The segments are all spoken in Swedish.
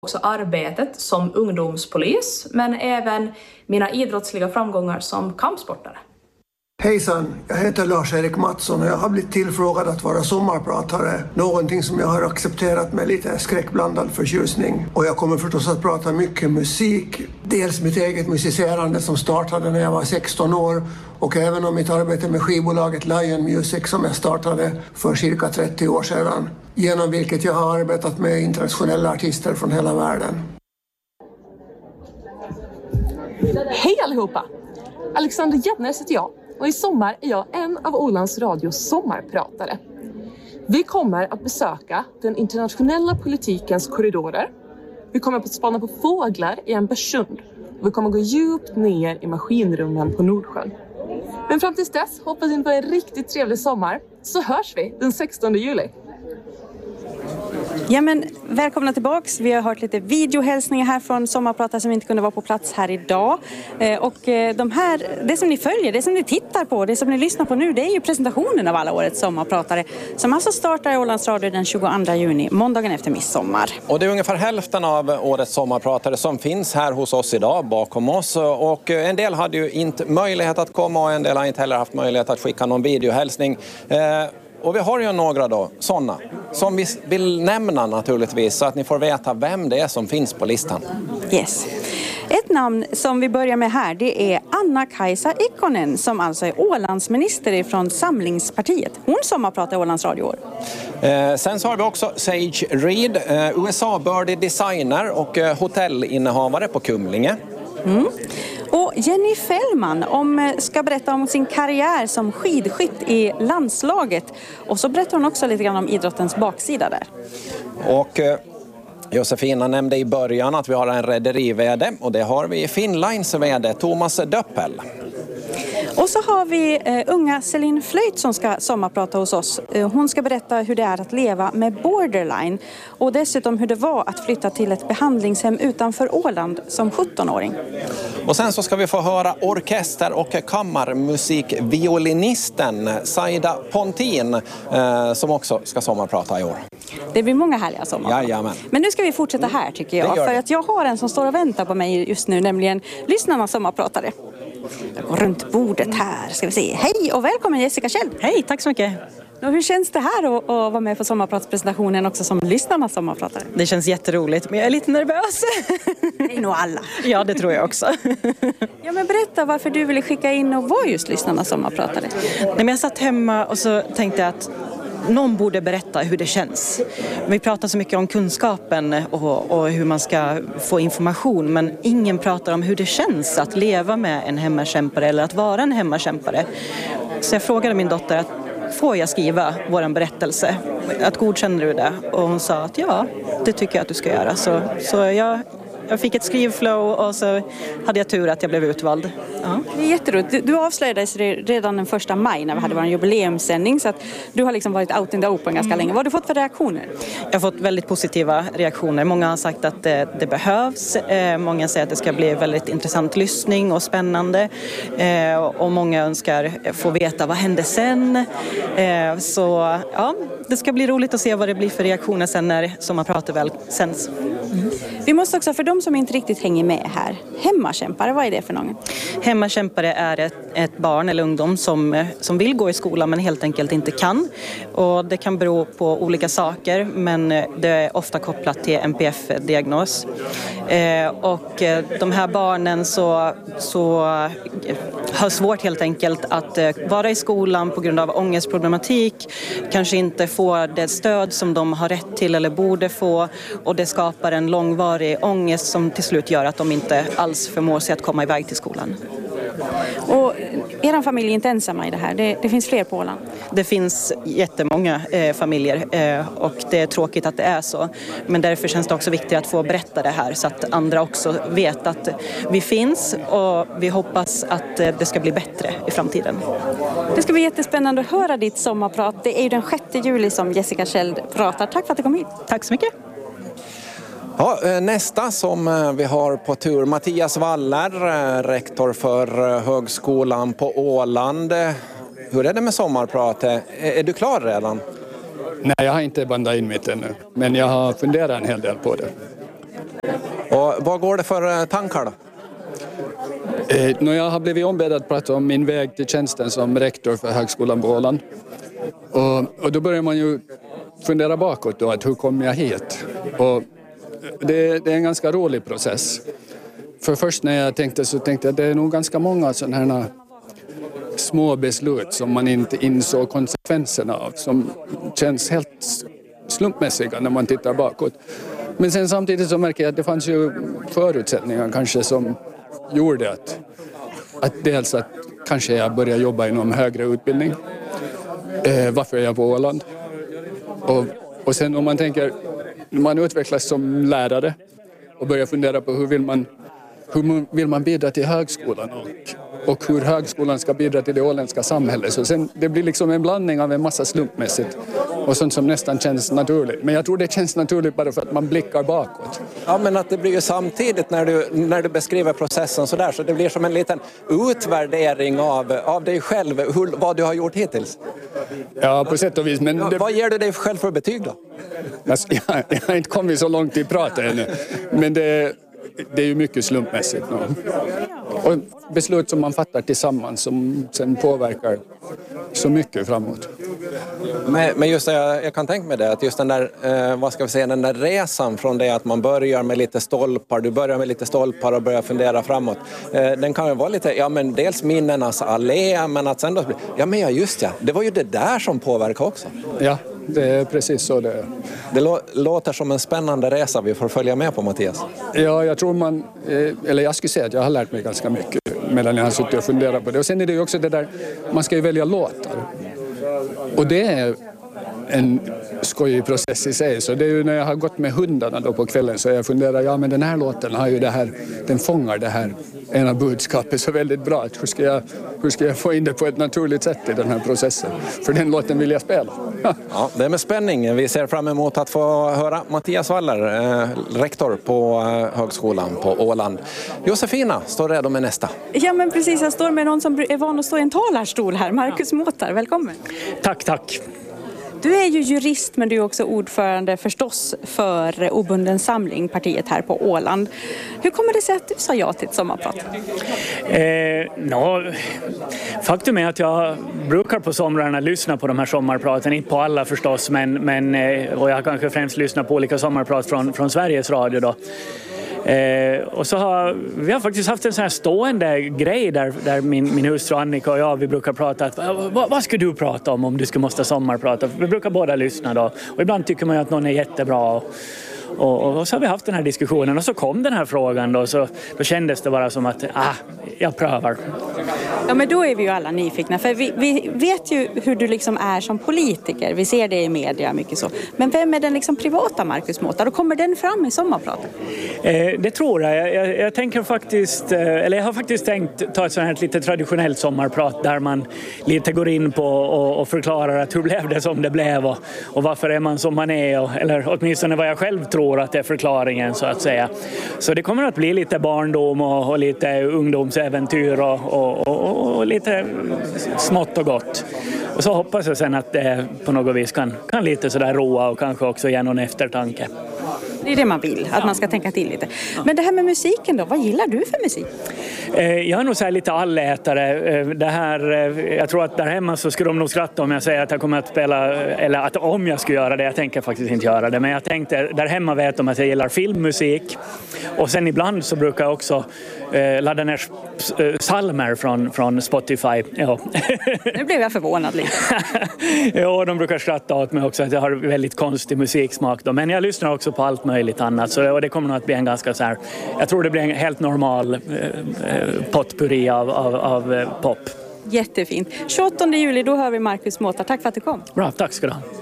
också arbetet som ungdomspolis, men även mina idrottsliga framgångar som kampsportare. Hejsan, jag heter Lars-Erik Mattsson och jag har blivit tillfrågad att vara sommarpratare. Någonting som jag har accepterat med lite skräckblandad förtjusning. Och jag kommer förstås att prata mycket musik. Dels mitt eget musicerande som startade när jag var 16 år. Och även om mitt arbete med skivbolaget Lion Music som jag startade för cirka 30 år sedan. Genom vilket jag har arbetat med internationella artister från hela världen. Hej allihopa! Alexander Gäddnäs heter jag. Och i sommar är jag en av Ålands Radios sommarpratare. Vi kommer att besöka den internationella politikens korridorer. Vi kommer att spana på fåglar i Ambersund. Och vi kommer att gå djupt ner i maskinrummen på Nordsjön. Men fram tills dess hoppas vi på en riktigt trevlig sommar. Så hörs vi den 16 juli. Ja, men välkomna tillbaks. Vi har hört lite videohälsningar här från sommarpratare som inte kunde vara på plats här idag. Och det som ni följer, det som ni tittar på, det som ni lyssnar på nu, det är ju presentationen av alla årets sommarpratare som alltså startar i Ålands Radio den 22 juni, måndagen efter midsommar. Och det är ungefär hälften av årets sommarpratare som finns här hos oss idag bakom oss. Och en del hade ju inte möjlighet att komma och en del har inte heller haft möjlighet att skicka någon videohälsning. Och vi har ju några då, sådana, som vi vill nämna naturligtvis så att ni får veta vem det är som finns på listan. Yes. Ett namn som vi börjar med här, det är Anna-Kaisa Ikonen som alltså är Ålandsminister från Samlingspartiet. Hon sommarpratar i Ålands Radio år. Sen så har vi också Sage Reed, USA-bördig designer och hotellinnehavare på Kumlinge. Mm. Och Jenny Fällman ska berätta om sin karriär som skidskytt i landslaget. Och så berättar hon också lite grann om idrottens baksida där. Och Josefina nämnde i början att vi har en rederi-vd och det har vi i Finnlines vd Thomas Döppel. Och så har vi unga Celine Flöjt som ska sommarprata hos oss. Hon ska berätta hur det är att leva med borderline och dessutom hur det var att flytta till ett behandlingshem utanför Åland som 17-åring. Och sen så ska vi få höra orkester- och kammarmusikviolinisten Saida Pontin som också ska sommarprata i år. Det blir många härliga sommar. Jajamän. Men nu ska vi fortsätta här tycker jag. För att jag har en som står och väntar på mig just nu, nämligen lyssnarnas sommarpratare. Jag går runt bordet här, ska vi se. Hej och välkommen Jessica Kjell. Hej, tack så mycket. Och hur känns det här att vara med på sommarpratspresentationen också som lyssnarnas sommarpratare? Det känns jätteroligt, men jag är lite nervös. Det är nog alla. Ja, det tror jag också. Ja, men berätta varför du ville skicka in och vara just lyssnarnas sommarpratare. Nej, men jag satt hemma och så tänkte jag att någon borde berätta hur det känns. Vi pratar så mycket om kunskapen och hur man ska få information, men ingen pratar om hur det känns att leva med en hemmakämpare eller att vara en hemmakämpare. Så jag frågade min dotter att får jag skriva våran berättelse? Att godkänner du det? Och hon sa att ja, det tycker jag att du ska göra. Så jag fick ett skrivflow och så hade jag tur att jag blev utvald. Ja. Det är jätteroligt. Du avslöjades redan den 1 maj när vi hade vår jubileumssändning, så att du har liksom varit out in the open ganska länge. Vad har du fått för reaktioner? Jag har fått väldigt positiva reaktioner. Många har sagt att det behövs. Många säger att det ska bli väldigt intressant lyssning och spännande. Och många önskar få veta vad hände sen. Så ja, det ska bli roligt att se vad det blir för reaktioner sen när sommarpratet väl sänds. Vi måste också, för de som inte riktigt hänger med här, hemmakämpare, vad är det för någon? Hemmakämpare är ett barn eller ungdom som vill gå i skolan men helt enkelt inte kan. Och det kan bero på olika saker, men det är ofta kopplat till NPF-diagnos. Och de här barnen så har svårt helt enkelt att vara i skolan på grund av ångestproblematik, kanske inte får det stöd som de har rätt till eller borde få, och det skapar en långvarig ångest som till slut gör att de inte alls förmår sig att komma iväg till skolan. Och er familj är inte ensamma i det här, det finns fler på Åland? Det finns jättemånga familjer och det är tråkigt att det är så. Men därför känns det också viktigt att få berätta det här så att andra också vet att vi finns, och vi hoppas att det ska bli bättre i framtiden. Det ska bli jättespännande att höra ditt sommarprat. Det är ju den 6 juli som Jessica Kjell pratar. Tack för att du kom hit. Tack så mycket. Ja, nästa som vi har på tur, Mattias Waller, rektor för högskolan på Åland. Hur är det med sommarpratet? Är du klar redan? Nej, jag har inte bandat in mitt ännu, men jag har funderat en hel del på det. Och vad går det för tankar då? Jag har blivit ombedd att prata om min väg till tjänsten som rektor för Högskolan på Åland. Och då börjar man ju fundera bakåt då, att hur kom jag hit? Och det är en ganska rolig process. För först när jag tänkte jag att det är nog ganska många sådana här små beslut som man inte insåg konsekvenserna av, som känns helt slumpmässiga när man tittar bakåt. Men sen samtidigt så märker jag att det fanns ju förutsättningar kanske som gjorde att dels att kanske jag började jobba inom högre utbildning. Varför är jag på Åland? Och sen om man tänker, när man utvecklas som lärare och börjar fundera på hur vill man bidra till högskolan och hur högskolan ska bidra till det åländska samhället. Så sen, det blir liksom en blandning av en massa slumpmässigt och sånt som nästan känns naturligt. Men jag tror det känns naturligt bara för att man blickar bakåt. Ja, men att det blir ju samtidigt när du beskriver processen så där, så det blir som en liten utvärdering av dig själv, vad du har gjort hittills. Ja, på sätt och vis. Men vad ger du dig själv för betyg då? Jag har inte kommit så långt i pratet ännu. Men det är ju mycket slumpmässigt. Och beslut som man fattar tillsammans som sen påverkar så mycket framåt. Men just det, jag kan tänka mig det, att just den där, den där resan från det att man börjar med lite stolpar, du börjar med lite stolpar och börjar fundera framåt. Den kan ju vara lite, men dels minnenas allé, men att sen då, det var ju det där som påverkar också. Ja, det är precis så det är. Det låter som en spännande resa vi får följa med på, Mattias. Ja, jag tror jag skulle säga att jag har lärt mig ganska mycket medan jag har suttit och funderat på det. Och sen är det ju också det där, man ska ju välja låtar. Och det är en skojig process i sig. Så det är ju när jag har gått med hundarna då på kvällen så jag funderar, men den här låten har ju det här, den fångar det här ena budskapet så väldigt bra. Hur ska jag få in det på ett naturligt sätt i den här processen? För den låten vill jag spela. Ja, det är med spänning. Vi ser fram emot att få höra Mattias Waller, rektor på Högskolan på Åland. Josefina står redo med nästa. Ja, men precis. Jag står med någon som är van att stå i en talarstol här. Marcus Måtar, välkommen. Tack. Du är ju jurist, men du är också ordförande förstås för Obunden samling, partiet här på Åland. Hur kommer det sig att du sa ja till ett sommarprat? Faktum är att jag brukar på somrarna lyssna på de här sommarpraten, inte på alla förstås, men och jag kanske främst lyssnar på olika sommarprat från Sveriges Radio då. Och så vi har faktiskt haft en sån här stående grej där min hustru Annika och jag, vi brukar prata att vad ska du prata om du skulle måste sommarprata? Vi brukar båda lyssna då, och ibland tycker man ju att någon är jättebra och så har vi haft den här diskussionen och så kom den här frågan då kändes det bara som att jag prövar. Ja, men då är vi ju alla nyfikna, för vi vet ju hur du liksom är som politiker. Vi ser det i media mycket så. Men vem är den liksom privata Marcus Måtar? Och kommer den fram i sommarpratet? Det tror jag. Jag tänker faktiskt, eller jag har faktiskt tänkt ta ett sånt här lite traditionellt sommarprat där man lite går in på och förklarar att hur blev det som det blev och varför är man som man är, eller åtminstone vad jag själv tror att det är förklaringen så att säga. Så det kommer att bli lite barndom och lite ungdomsäventyr och lite smått och gott. Och så hoppas jag sen att det på något vis kan lite sådär roa och kanske också ge någon eftertanke. Det är det man vill, att man ska tänka till lite. Men det här med musiken då, vad gillar du för musik? Jag är nog så här lite allätare. Det här, jag tror att där hemma så skulle de nog skratta om jag säger att jag kommer att spela, eller att om jag skulle göra det, jag tänker faktiskt inte göra det. Men jag tänkte, där hemma vet de att jag gillar filmmusik. Och sen ibland så brukar jag också ladda ner psalmer från Spotify. Ja. Nu blev jag förvånad lite. Ja, de brukar skratta åt mig också att jag har väldigt konstig musiksmak då. Men jag lyssnar också på allt möjligt annat. Och det kommer nog att bli en ganska så här, jag tror det blir en helt normal potpurri av pop. Jättefint. 28 juli, då hör vi Marcus Måtar. Tack för att du kom. Bra, tack ska du ha.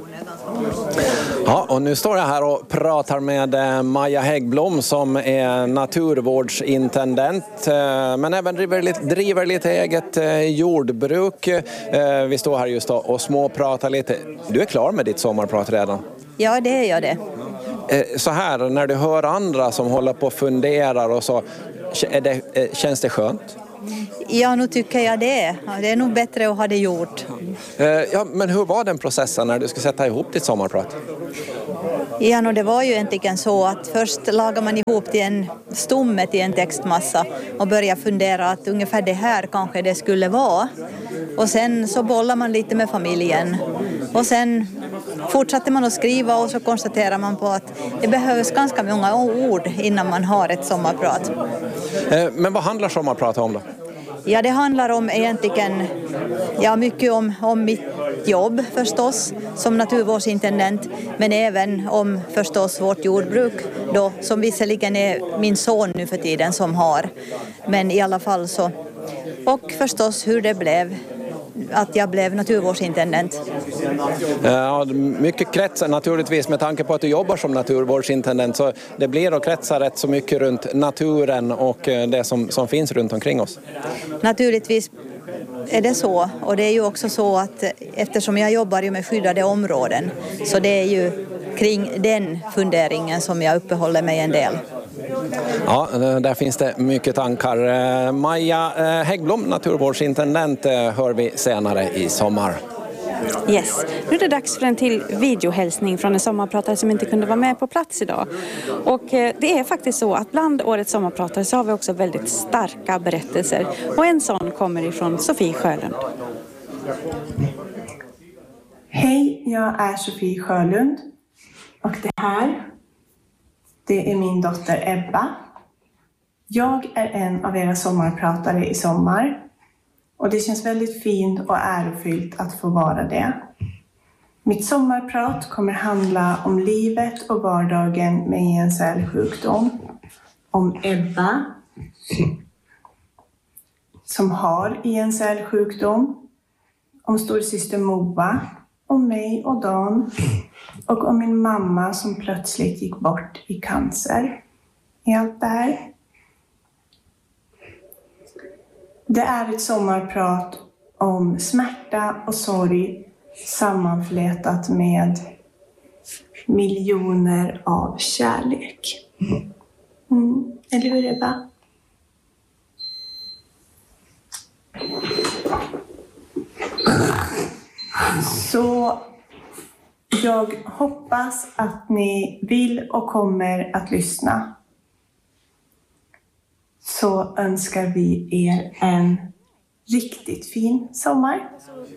Ja, och nu står jag här och pratar med Maja Häggblom som är naturvårdsintendent men även driver lite eget jordbruk. Vi står här just och småpratar lite. Du är klar med ditt sommarprat redan? Ja, det är jag det. Så här, när du hör andra som håller på och funderar och så, känns det skönt? Ja, nu tycker jag det. Det är nog bättre att ha det gjort. Ja, men hur var den processen när du skulle sätta ihop ditt sommarprat? Ja, det var ju egentligen så att först lagar man ihop till en stomme till en textmassa och börjar fundera att ungefär det här kanske det skulle vara. Och sen så bollar man lite med familjen och sen fortsatte man att skriva och så konstaterar man på att det behövs ganska många ord innan man har ett sommarprat. Men vad handlar sommarprat om då? Ja, det handlar om egentligen mycket om mitt jobb förstås som naturvårdsintendent, men även om förstås vårt jordbruk då, som visserligen är min son nu för tiden som har, men i alla fall så. Och förstås hur det blev att jag blev naturvårdsintendent. Ja, mycket kretsar naturligtvis med tanke på att du jobbar som naturvårdsintendent, så det blir att kretsa rätt så mycket runt naturen och det som finns runt omkring oss. Naturligtvis är det så, och det är ju också så att eftersom jag jobbar ju med skyddade områden så det är ju kring den funderingen som jag uppehåller mig en del. Ja, där finns det mycket tankar. Maja Häggblom, naturvårdsintendent, hör vi senare i sommar. Yes, nu är det dags för en till videohälsning från en sommarpratare som inte kunde vara med på plats idag. Och det är faktiskt så att bland årets sommarpratare så har vi också väldigt starka berättelser. Och en sån kommer ifrån Sofie Sjölund. Hej, jag är Sofie Sjölund och det är min dotter Ebba. Jag är en av era sommarpratare i sommar och det känns väldigt fint och ärofyllt att få vara det. Mitt sommarprat kommer handla om livet och vardagen med INSL-sjukdom, om Ebba som har INSL-sjukdom, om storsyster Moa, om mig och Dan och om min mamma som plötsligt gick bort i cancer. I allt det här. Det är ett sommarprat om smärta och sorg sammanflätat med miljoner av kärlek. Eller hur, Ebba? Så jag hoppas att ni vill och kommer att lyssna. Så önskar vi er en riktigt fin sommar.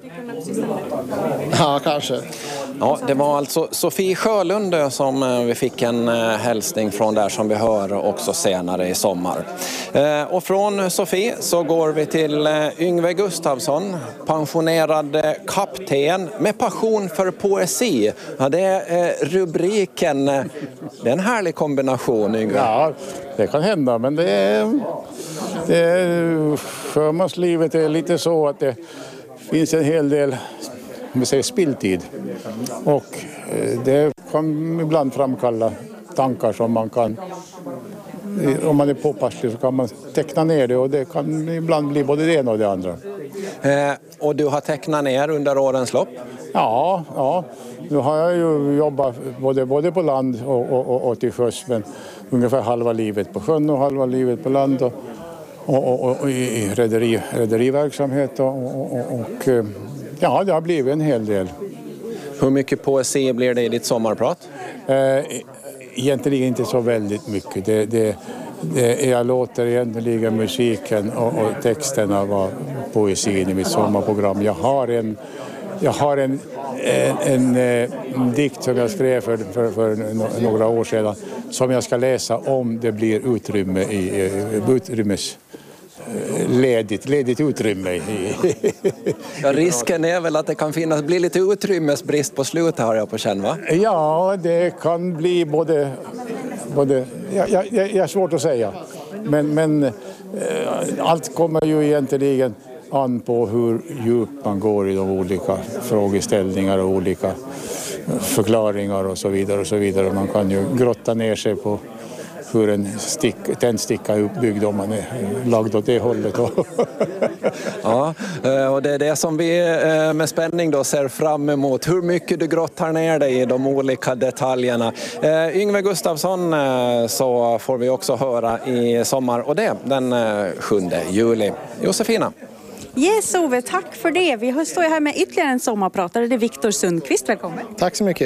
Ja, kanske. Ja, det var alltså Sofie Sjölund som vi fick en hälsning från där som vi hör också senare i sommar. Och från Sofie så går vi till Yngve Gustafsson, pensionerad kapten med passion för poesi. Ja, det är rubriken. Det är en härlig kombination, Yngve. Ja, det kan hända, men det är sjömanslivet är lite så att det finns en hel del spilltid och det kan ibland framkalla tankar som man kan, om man är påpasslig så kan man teckna ner det och det kan ibland bli både det ena och det andra. Och du har tecknat ner under årens lopp? Ja. Nu har jag ju jobbat både på land och till sjöss, men ungefär halva livet på sjön och halva livet på land och i rederiverksamhet och ja, det har blivit en hel del. Hur mycket poesi blir det i ditt sommarprat? Egentligen inte så väldigt mycket. Jag låter egentligen musiken och texterna vara poesin i mitt sommarprogram. Jag har en dikt som jag skrev för några år sedan som jag ska läsa om det blir utrymme ledigt utrymme. Ja, risken är väl att det kan bli lite utrymmesbrist på slutet, har jag på känn, va? Ja, det kan bli både jag är svårt att säga. Men allt kommer ju egentligen an på hur djupt man går i de olika frågeställningar och olika förklaringar och så vidare och så vidare. Man kan ju grotta ner sig på hur en tändsticka är uppbyggd om man är lagd åt det hållet. Ja, och det är det som vi med spänning då ser fram emot. Hur mycket du grottar ner dig i de olika detaljerna. Yngve Gustafsson så får vi också höra i sommar, och det den 7 juli. Josefina. Yes, Ove, tack för det. Vi står här med ytterligare en sommarpratare. Det är Viktor Sundqvist. Välkommen. Tack så mycket.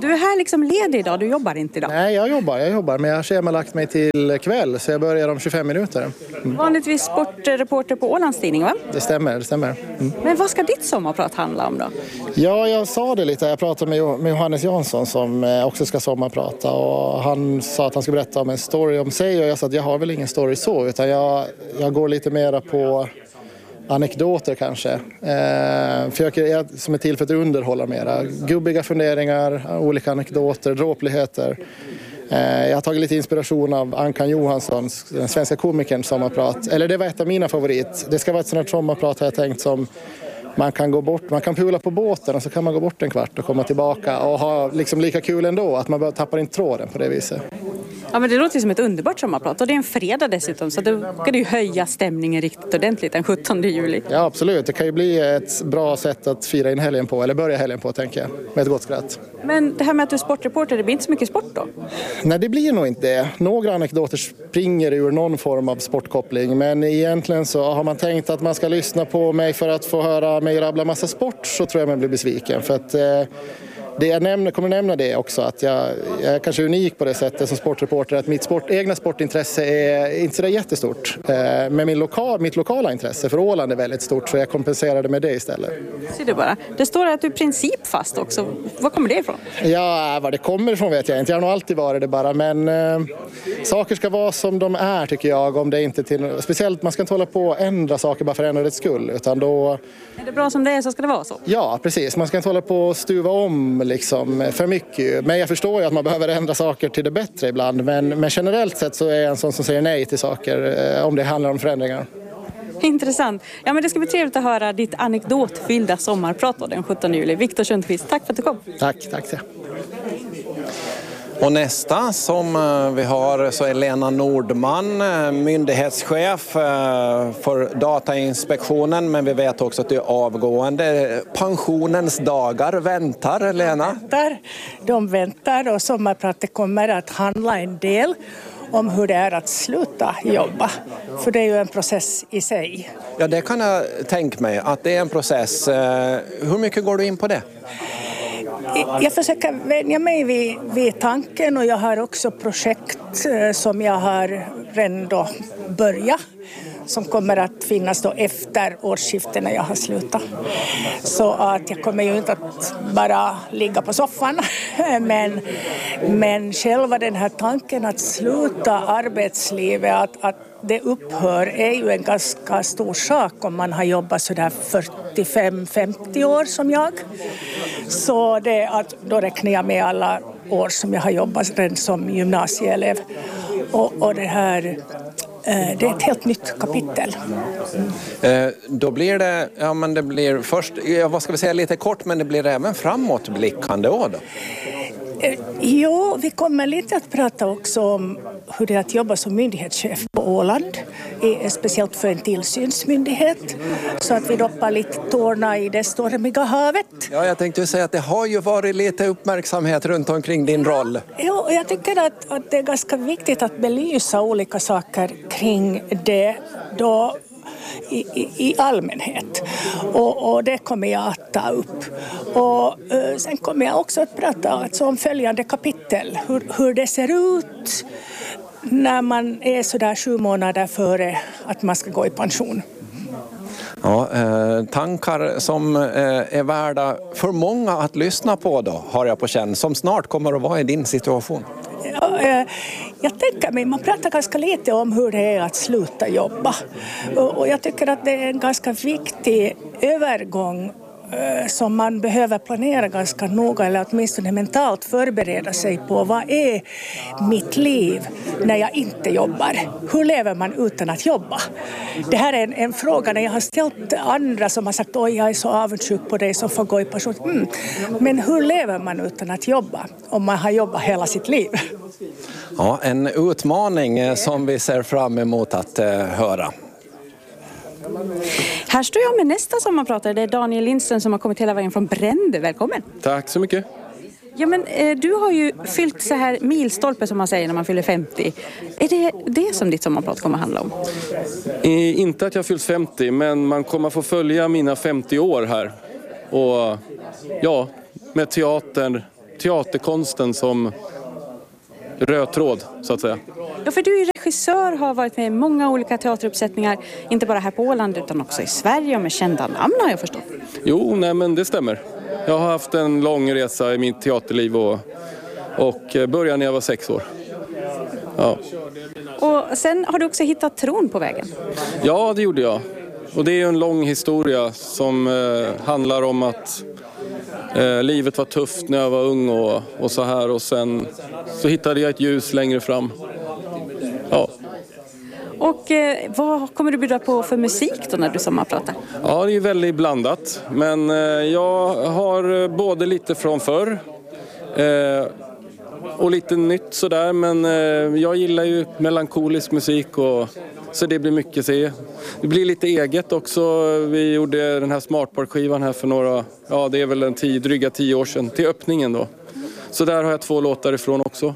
Du är här liksom ledig idag, du jobbar inte idag? Nej, jag jobbar, men jag har schemalagt mig till kväll så jag börjar om 25 minuter. Vanligtvis sportreporter på Ålandstidning, va? Det stämmer. Men vad ska ditt sommarprat handla om då? Ja, jag sa det lite. Jag pratade med Johannes Jansson som också ska sommarprata och han sa att han ska berätta om en story om sig och jag sa att jag har väl ingen story så utan jag går lite mera på anekdoter kanske. För jag som är till för att underhålla mera. Gubbiga funderingar, olika anekdoter, dråpligheter. Jag har tagit lite inspiration av Ankan Johansson, den svenska komikern sommarprat. Eller det var ett av mina favorit. Det ska vara ett sånt här sommarprat har jag tänkt som man kan gå bort, man kan pula på båten och så kan man gå bort en kvart och komma tillbaka och ha liksom lika kul ändå, att man bara tappar in tråden på det viset. Ja, men det låter som ett underbart sommarprat och det är en fredag dessutom så då kan det ju höja stämningen riktigt ordentligt den 17 juli. Ja, absolut. Det kan ju bli ett bra sätt att fira in helgen på, eller börja helgen på tänker jag, med ett gott skratt. Men det här med att du är sportreporter, det blir inte så mycket sport då? Nej, det blir nog inte det. Några anekdoter springer ur någon form av sportkoppling, men egentligen så har man tänkt att man ska lyssna på mig för att få höra mig rabbla massa sport så tror jag man blir besviken. För att det jag kommer nämna det också, att jag är kanske unik på det sättet som sportreporter att mitt egna sportintresse är inte så jättestort. Men mitt lokala intresse för Åland är väldigt stort så jag kompenserade med det istället. Ser du bara. Det står att du är principfast också. Var kommer det ifrån? Ja, var det kommer ifrån vet jag inte. Jag har nog alltid varit det bara. Men saker ska vara som de är tycker jag. Om det inte till, speciellt man ska inte hålla på och ändra saker bara för ändrandets skull. Utan då... Är det bra som det är så ska det vara så? Ja, precis. Man ska inte hålla på och stuva om liksom, för mycket. Men jag förstår ju att man behöver ändra saker till det bättre ibland. Men generellt sett så är jag en sån som säger nej till saker om det handlar om förändringar. Intressant. Ja, men det ska bli trevligt att höra ditt anekdotfyllda sommarprat då, den 17 juli. Viktor Sundqvist, tack för att du kom. Tack. Och nästa som vi har så är Lena Nordman, myndighetschef för Datainspektionen, men vi vet också att du är avgående. Pensionens dagar väntar, Lena? De väntar och sommarpratet kommer att handla en del om hur det är att sluta jobba. För det är ju en process i sig. Ja, det kan jag tänka mig att det är en process. Hur mycket går du in på det? Jag försöker vänja mig vid tanken och jag har också projekt som jag har redan då börjat som kommer att finnas då efter årsskiftet när jag har slutat. Så att jag kommer ju inte att bara ligga på soffan men själva den här tanken att sluta arbetslivet, att det upphör är ju en ganska stor sak om man har jobbat sådär 45-50 år som jag. Så det att då räknar jag med alla år som jag har jobbat redan som gymnasieelev. Och det här, det är ett helt nytt kapitel. Då blir det, det blir först, vad ska vi säga lite kort, men det blir även framåtblickande år då? Jo, vi kommer lite att prata också om hur det är att jobba som myndighetschef på Åland, speciellt för en tillsynsmyndighet, så att vi doppar lite tårna i det stormiga havet. Ja, jag tänkte säga att det har ju varit lite uppmärksamhet runt omkring din roll. Jo, jag tycker att det är ganska viktigt att belysa olika saker kring det då i allmänhet. Och det kommer jag att ta upp. Och sen kommer jag också att prata alltså om följande kapitel. Hur det ser ut när man är sådär 7 månader före att man ska gå i pension. Ja, tankar som är värda för många att lyssna på då, har jag på känn, som snart kommer att vara i din situation. Jag tänker mig, man pratar ganska lite om hur det är att sluta jobba. Och jag tycker att det är en ganska viktig övergång som man behöver planera ganska noga eller åtminstone mentalt förbereda sig på. Vad är mitt liv när jag inte jobbar? Hur lever man utan att jobba? Det här är en fråga när jag har ställt andra som har sagt oj, jag är så avundsjuk på dig som får gå i pension. Men hur lever man utan att jobba om man har jobbat hela sitt liv? Ja, en utmaning som vi ser fram emot att höra. Här står jag med nästa sommarpratare. Det är Daniel Lindström som har kommit hela vägen från Brände. Välkommen. Tack så mycket. Ja, men du har ju fyllt så här milstolpe som man säger när man fyller 50. Är det som ditt sommarprat kommer att handla om? Inte att jag fyllt 50, men man kommer få följa mina 50 år här. Och ja, med teaterkonsten som röd tråd, så att säga. Ja, för du är regissör, har varit med i många olika teateruppsättningar, inte bara här på Åland utan också i Sverige och med kända namn har jag förstått. Jo, nej men det stämmer. Jag har haft en lång resa i mitt teaterliv och började när jag var 6 år. Ja. Och sen har du också hittat tron på vägen. Ja, det gjorde jag. Och det är en lång historia som handlar om att livet var tufft när jag var ung och så här. Och sen så hittade jag ett ljus längre fram. Ja. Och vad kommer du bjuda på för musik då när du sommarpratar? Ja, det är väldigt blandat. Men jag har både lite från förr och lite nytt sådär. Men jag gillar ju melankolisk musik så det blir mycket se. Det blir lite eget också. Vi gjorde den här Smartbar-skivan här för det är väl dryga 10 år sedan till öppningen då. Så där har jag 2 låtar ifrån också.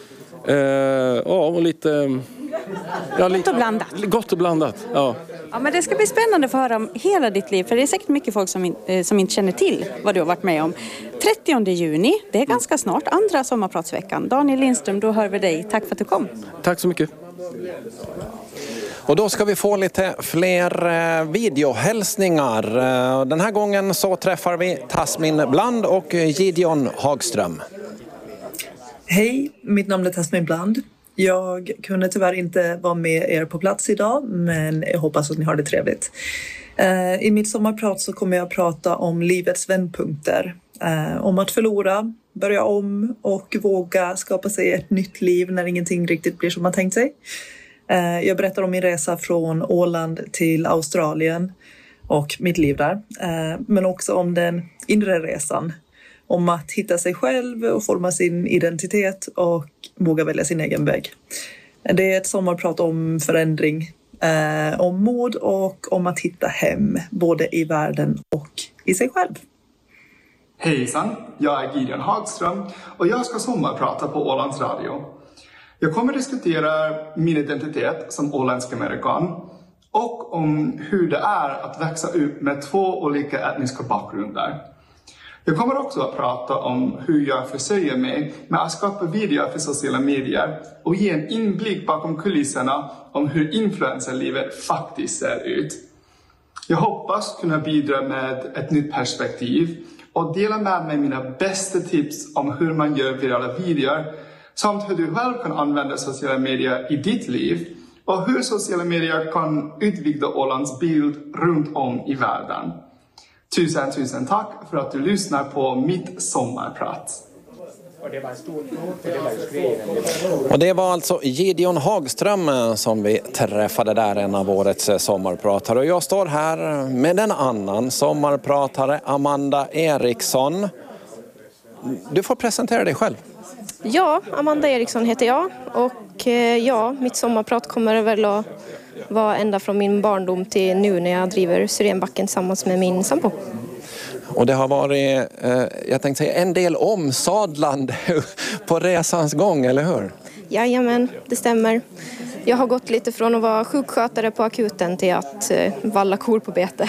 Och lite... Gott och blandat. Gott och blandat, ja. Ja, men det ska bli spännande att få höra om hela ditt liv. För det är säkert mycket folk som inte känner till vad du har varit med om. 30 juni, det är ganska snart, andra sommarpratsveckan. Daniel Lindström, då hör vi dig. Tack för att du kom. Tack så mycket. Och då ska vi få lite fler videohälsningar. Den här gången så träffar vi Tasmin Bland och Gideon Hagström. Hej, mitt namn är Tasmin Bland. Jag kunde tyvärr inte vara med er på plats idag, men jag hoppas att ni har det trevligt. I mitt sommarprat så kommer jag prata om livets vändpunkter. Om att förlora, börja om och våga skapa sig ett nytt liv när ingenting riktigt blir som man tänkt sig. Jag berättar om min resa från Åland till Australien och mitt liv där. Men också om den inre resan. Om att hitta sig själv och forma sin identitet och våga välja sin egen väg. Det är ett sommarprat om förändring, om mod och om att hitta hem, både i världen och i sig själv. Hejsan, jag är Gideon Hagström och jag ska sommarprata på Ålands Radio. Jag kommer diskutera min identitet som åländsk amerikan och om hur det är att växa upp med 2 olika etniska bakgrunder. Jag kommer också att prata om hur jag försörjer mig med att skapa videor för sociala medier och ge en inblick bakom kulisserna om hur influencerlivet faktiskt ser ut. Jag hoppas kunna bidra med ett nytt perspektiv och dela med mig mina bästa tips om hur man gör virala videor samt hur du själv kan använda sociala medier i ditt liv och hur sociala medier kan utvidga Ålands bild runt om i världen. Tusen tack för att du lyssnar på mitt sommarprat. Och det var alltså Gideon Hagström som vi träffade där, en av årets sommarpratare. Och jag står här med en annan sommarpratare, Amanda Eriksson. Du får presentera dig själv. Ja, Amanda Eriksson heter jag och mitt sommarprat kommer väl att vara ända från min barndom till nu när jag driver Syrenbacken tillsammans med min sambo. Och det har varit, jag tänkte säga, en del omsadlande på resans gång, eller hur? Jajamän, det stämmer. Jag har gått lite från att vara sjukskötare på akuten till att valla kor på bete.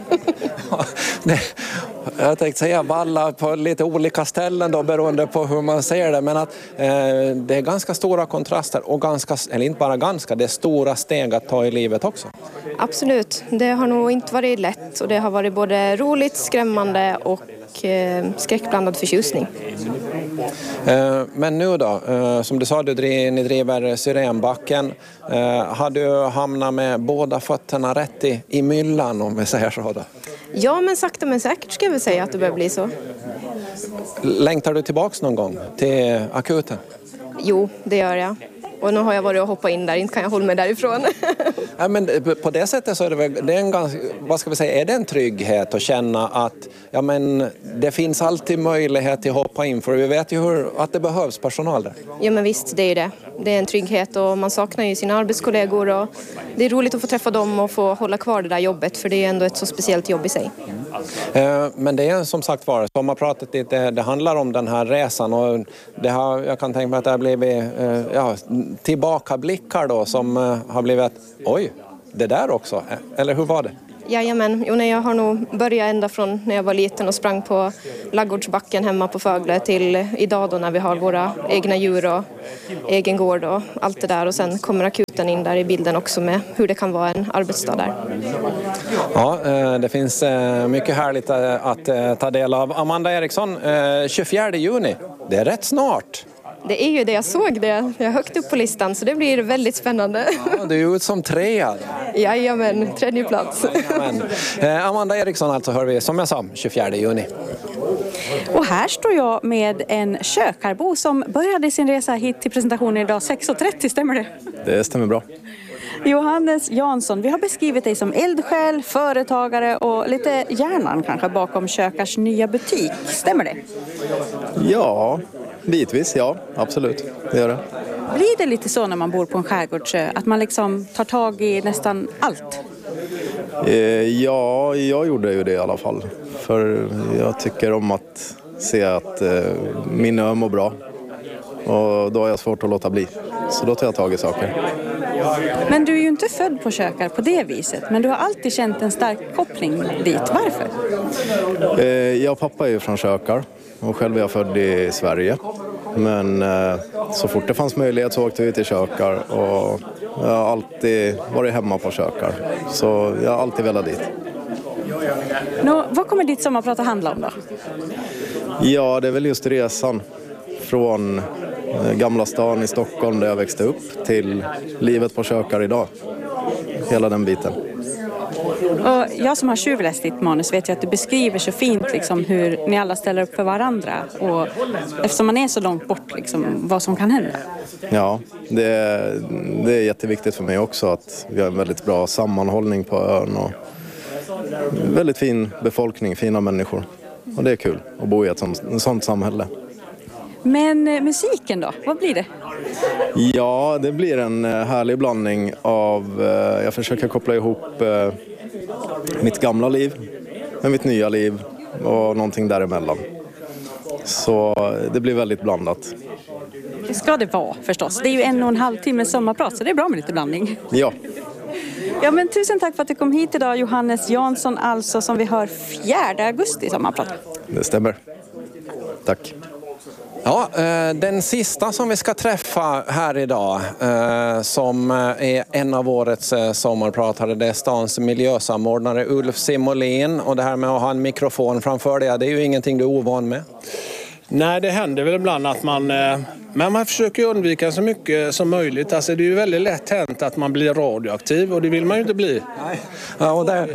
Jag tänkte säga valla på lite olika ställen då, beroende på hur man ser det. Men att det är ganska stora kontraster och eller inte bara ganska, det är stora steg att ta i livet också. Absolut, det har nog inte varit lätt och det har varit både roligt, skrämmande och skräckblandad förtjusning. Men nu då, som du sa, ni driver Syrenbacken. Har du hamnat med båda fötterna rätt i myllan, om vi säger så då? Ja, men sakta men säkert ska jag väl säga att det börjar bli så. Längtar du tillbaks någon gång till akuten? Jo, det gör jag. Och nu har jag varit och hoppat in där, inte kan jag hålla mig därifrån. Ja, men på det sättet så är det en ganska, vad ska vi säga, är det en trygghet att känna att det finns alltid möjlighet till att hoppa in, för vi vet ju att det behövs personal där. Ja, men visst, det är det. Det är en trygghet och man saknar ju sina arbetskollegor och det är roligt att få träffa dem och få hålla kvar det där jobbet, för det är ändå ett så speciellt jobb i sig. Men det är som sagt var, sommarpratet det handlar om den här resan och jag kan tänka mig att det har blivit tillbakablickar då som har blivit oj, det där också, eller hur var det? Jajamän, nej, jag har nog börjat ända från när jag var liten och sprang på laggårdsbacken hemma på Fögle till idag då när vi har våra egna djur och egen gård och allt det där. Och sen kommer akuten in där i bilden också med hur det kan vara en arbetsdag där. Ja, det finns mycket härligt att ta del av. Amanda Eriksson, 24 juni, det är rätt snart. Det är ju det, jag såg det. Jag är högt upp på listan så det blir väldigt spännande. Ja, du är ut som 3. Jajamän, 3:e plats. Amanda Eriksson alltså hör vi, som jag sa, 24 juni. Och här står jag med en kökarbo som började sin resa hit till presentationen idag 6:30, stämmer det? Det stämmer bra. Johannes Jansson, vi har beskrivit dig som eldsjäl, företagare och lite hjärnan kanske bakom Kökars nya butik. Stämmer det? Ja, bitvis, ja, absolut. Det gör det. Blir det lite så när man bor på en skärgårdsö att man liksom tar tag i nästan allt? Ja, jag gjorde ju det i alla fall. För jag tycker om att se att min ö mår bra. Och då har jag svårt att låta bli. Så då tar jag tag i saker. Men du är ju inte född på Kökar på det viset. Men du har alltid känt en stark koppling dit. Varför? Jag och pappa är ju från Kökar. Och själv är jag född i Sverige. Men så fort det fanns möjlighet så åkte vi till Kökar. Och jag har alltid varit hemma på Kökar. Så jag har alltid velat dit. Vad kommer ditt sommarprat att handla om då? Ja, det är väl just resan. Från Gamla stan i Stockholm där jag växte upp till livet på Kökar idag. Hela den biten. Och jag som har tjuvläst ditt manus vet ju att du beskriver så fint liksom, hur ni alla ställer upp för varandra. Och eftersom man är så långt bort, liksom, vad som kan hända. Ja, det är jätteviktigt för mig också att vi har en väldigt bra sammanhållning på ön. Och väldigt fin befolkning, fina människor. Och det är kul att bo i ett sånt samhälle. Men musiken då, vad blir det? Ja, det blir en härlig blandning av, jag försöker koppla ihop mitt gamla liv med mitt nya liv och någonting däremellan. Så det blir väldigt blandat. Det ska det vara förstås. Det är ju 1,5 timme sommarprat så det är bra med lite blandning. Ja. Ja, men tusen tack för att du kom hit idag, Johannes Jansson, alltså som vi hör 4 augusti sommarprat. Det stämmer. Tack. Ja, den sista som vi ska träffa här idag som är en av årets sommarpratare, det är stans miljösamordnare Ulf Simolin. Och det här med att ha en mikrofon framför dig, det är ju ingenting du är ovan med. Nej, det händer väl ibland att men man försöker undvika så mycket som möjligt. Alltså det är ju väldigt lätt hänt att man blir radioaktiv och det vill man ju inte bli. Nej. Ja,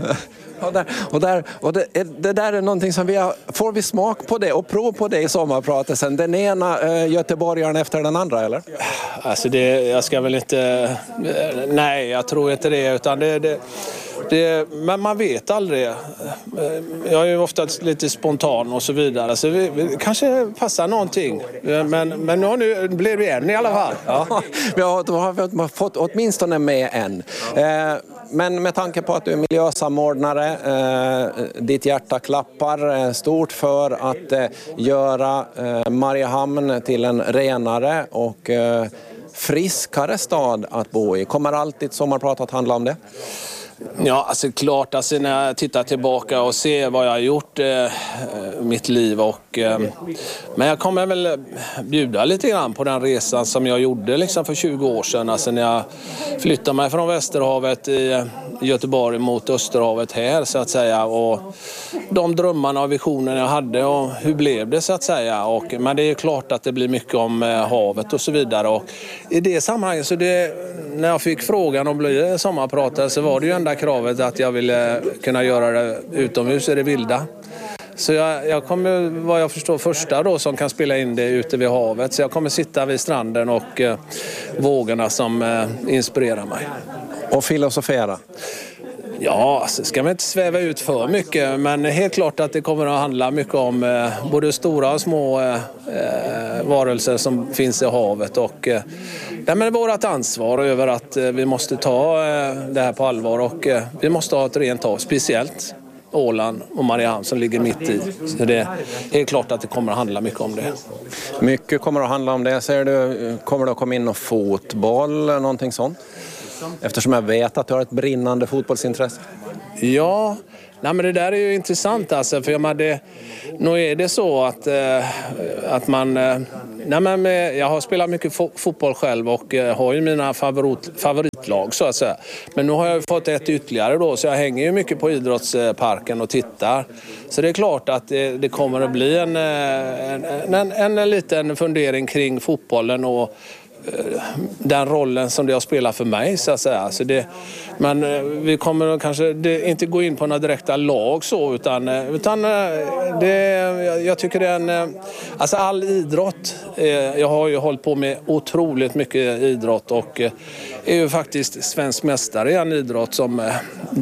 och det där är någonting som får vi smak på det och prov på det i sommarpratet sen. Den ena göteborgaren efter den andra, eller? Alltså jag ska väl inte... Nej, jag tror inte det, utan men man vet aldrig. Jag är ju ofta lite spontan och så vidare. Så vi kanske passar någonting. Men nu blir vi en i alla fall. Ja, då har vi fått åtminstone med en. Men med tanke på att du är miljösamordnare, ditt hjärta klappar stort för att göra Mariehamn till en renare och friskare stad att bo i. Kommer alltid sommarprat att handla om det? Ja, alltså klart, alltså när jag tittar tillbaka och ser vad jag har gjort mitt liv men jag kommer väl bjuda lite grann på den resan som jag gjorde liksom för 20 år sedan, alltså när jag flyttade mig från Västerhavet i Göteborg mot Österhavet här så att säga, och de drömmarna och visionerna jag hade och hur blev det så att säga, men det är klart att det blir mycket om havet och så vidare, och i det sammanhanget så när jag fick frågan om att bli sommarpratare så var det ju enda kravet att jag ville kunna göra det utomhus i det vilda. Så jag kommer, vad jag förstår, första då som kan spela in det ute vid havet. Så jag kommer sitta vid stranden och vågorna som inspirerar mig. Och filosofera? Ja, så ska man inte sväva ut för mycket, men helt klart att det kommer att handla mycket om både stora och små varelser som finns i havet, och men vårt ansvar över att vi måste ta det här på allvar, och vi måste ha ett rent hav, speciellt Åland och Mariehamn som ligger mitt i. Så det är klart att det kommer att handla mycket om det. Mycket kommer att handla om det. Säger du, kommer det att komma in någon fotboll eller någonting sånt? Eftersom jag vet att du har ett brinnande fotbollsintresse. Ja, nej, men det där är ju intressant alltså, för nog är det så att man... jag har spelat mycket fotboll själv och har ju mina favoritlag så att säga. Men nu har jag fått ett ytterligare då, så jag hänger ju mycket på idrottsparken och tittar. Så det är klart att det kommer att bli en liten fundering kring fotbollen och den rollen som det har spelat för mig så att säga. Men vi kommer kanske inte gå in på några direkta lag så utan jag tycker det är alltså all idrott. Jag har ju hållit på med otroligt mycket idrott och är ju faktiskt svensk mästare i en idrott som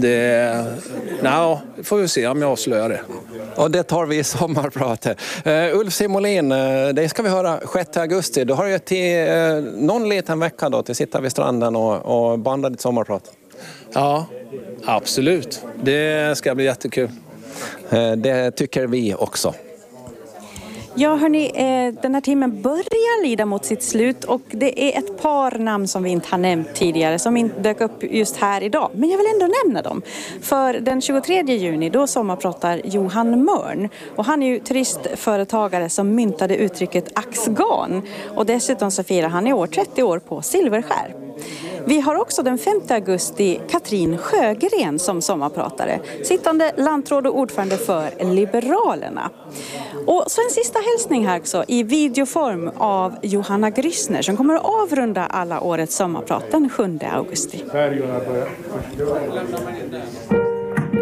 får vi se om jag avslöjar det. Och det tar vi i sommarpratet. Ulf Simolin, det ska vi höra 6 augusti. Du har ju till någon liten vecka då till sitta vid stranden och banda ditt sommarprat. Ja, absolut. Det ska bli jättekul. Det tycker vi också. Ja hörni, den här timmen börjar lida mot sitt slut och det är ett par namn som vi inte har nämnt tidigare som inte dök upp just här idag. Men jag vill ändå nämna dem. För den 23 juni då sommarpratar Johan Mörn och han är ju turistföretagare som myntade uttrycket axgan och dessutom så firar han i år 30 år på Silverskär. Vi har också den 5 augusti Katrin Sjögren som sommarpratare, sittande landråd och ordförande för Liberalerna. Och så en sista hälsning här också i videoform av Johanna Grissner som kommer att avrunda alla årets sommarprat den 7 augusti.